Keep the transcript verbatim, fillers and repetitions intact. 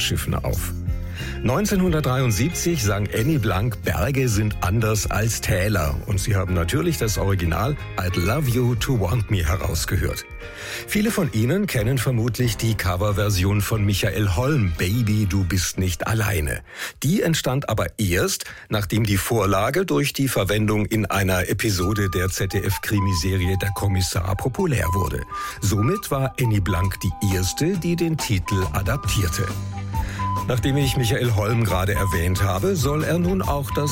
Frachtschiffen auf. neunzehnhundertdreiundsiebzig sang Annie Blank, Berge sind anders als Täler. Und Sie haben natürlich das Original I'd Love You to Want Me herausgehört. Viele von Ihnen kennen vermutlich die Coverversion von Michael Holm, Baby, du bist nicht alleine. Die entstand aber erst, nachdem die Vorlage durch die Verwendung in einer Episode der Z D F-Krimiserie Der Kommissar populär wurde. Somit war Annie Blank die erste, die den Titel adaptierte. Nachdem ich Michael Holm gerade erwähnt habe, soll er nun auch das